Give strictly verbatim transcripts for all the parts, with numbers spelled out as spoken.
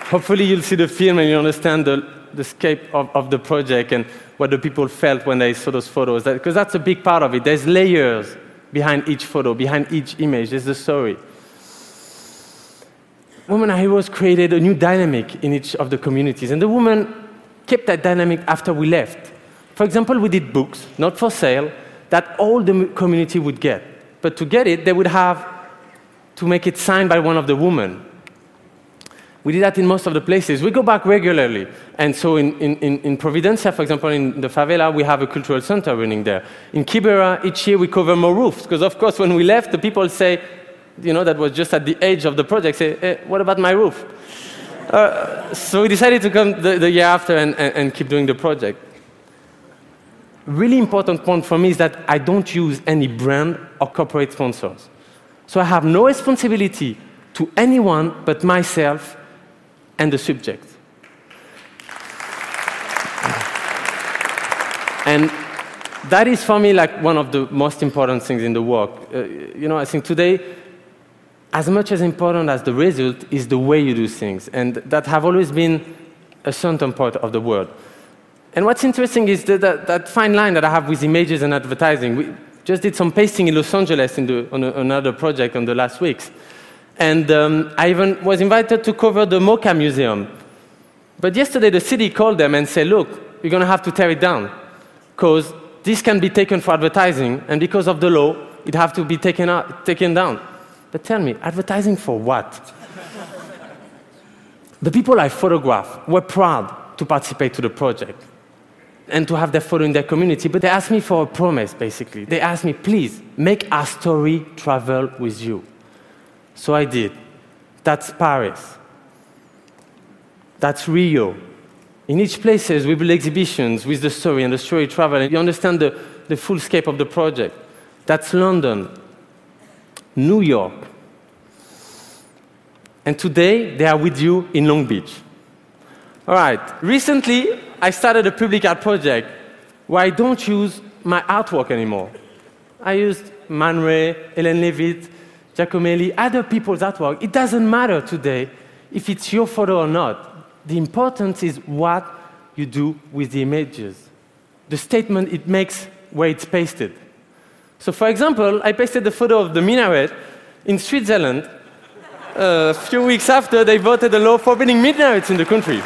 hopefully you'll see the film and you understand the, the scope of, of the project and what the people felt when they saw those photos. Because that, that's a big part of it. There's layers behind each photo, behind each image. There's the story. Women Are Heroes created a new dynamic in each of the communities, and the women kept that dynamic after we left. For example, we did books, not for sale, that all the community would get. But to get it, they would have to make it signed by one of the women. We did that in most of the places. We go back regularly. And so in, in, in Providencia, for example, in the favela, we have a cultural center running there. In Kibera, each year we cover more roofs, because of course when we left, the people say, you know, that was just at the edge of the project, say, hey, what about my roof? uh, so we decided to come the, the year after and, and, and keep doing the project. Really important point for me is that I don't use any brand or corporate sponsors. So I have no responsibility to anyone but myself and the subject. And that is for me like one of the most important things in the work. Uh, you know, I think today, as much as important as the result is the way you do things, and that have always been a certain part of the world. And what's interesting is that, that, that fine line that I have with images and advertising. We just did some pasting in Los Angeles in the, on a, another project on the last weeks. And um, I even was invited to cover the MoCA Museum. But yesterday the city called them and said, look, you're going to have to tear it down, because this can be taken for advertising, and because of the law, it has to be taken, out, taken down. But tell me, advertising for what? The people I photographed were proud to participate to the project and to have their photo in their community, but they asked me for a promise, basically. They asked me, please, make our story travel with you. So I did. That's Paris. That's Rio. In each place, we build exhibitions with the story, and the story travel, and you understand the, the full scope of the project. That's London. New York. And today, they are with you in Long Beach. All right. Recently, I started a public art project where I don't use my artwork anymore. I used Man Ray, Hélène Lévite, Giacomelli, other people's artwork. It doesn't matter today if it's your photo or not. The importance is what you do with the images, the statement it makes where it's pasted. So, for example, I pasted the photo of the minaret in Switzerland uh, a few weeks after they voted a law forbidding minarets in the country.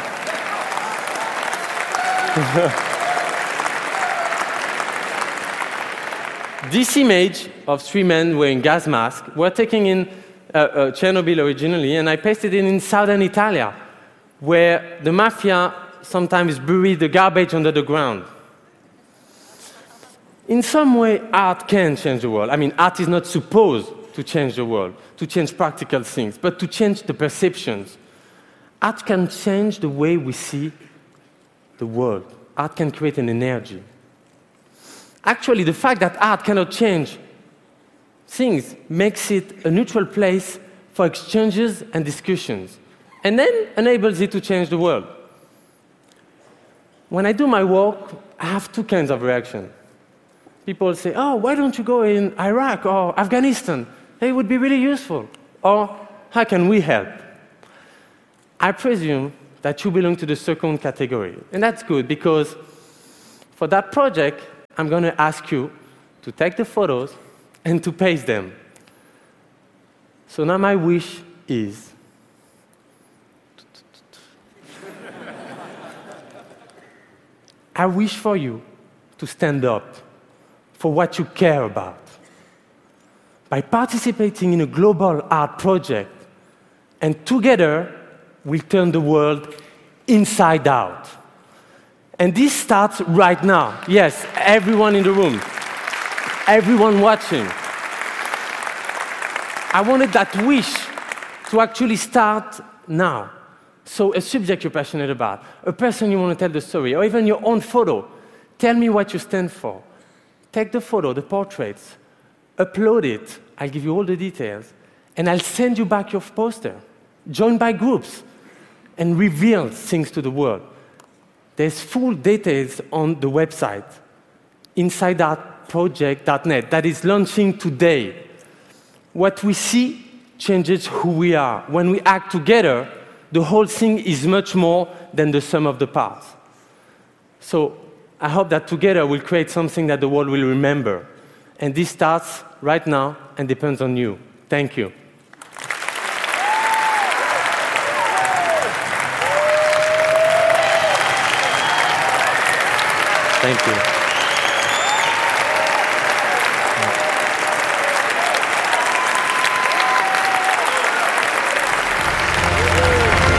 This image of three men wearing gas masks were taken in uh, uh, Chernobyl originally, and I pasted it in southern Italy, where the mafia sometimes bury the garbage under the ground. In some way, art can change the world. I mean, art is not supposed to change the world, to change practical things, but to change the perceptions. Art can change the way we see the world. Art can create an energy. Actually, the fact that art cannot change things makes it a neutral place for exchanges and discussions, and then enables it to change the world. When I do my work, I have two kinds of reaction. People say, oh, why don't you go in Iraq or Afghanistan? They would be really useful. Or, how can we help? I presume that you belong to the second category. And that's good, because for that project, I'm going to ask you to take the photos and to paste them. So now my wish is I wish for you to stand up for what you care about. By participating in a global art project, and together we'll turn the world inside out. And this starts right now. Yes, everyone in the room, everyone watching. I wanted that wish to actually start now. So a subject you're passionate about, a person you want to tell the story, or even your own photo. Tell me what you stand for. Take the photo, the portraits, upload it. I'll give you all the details, and I'll send you back your poster. Join by groups and reveal things to the world. There's full details on the website, inside art project dot net, that is launching today. What we see changes who we are. When we act together, the whole thing is much more than the sum of the parts. So I hope that together we'll create something that the world will remember. And this starts right now and depends on you. Thank you. Thank you.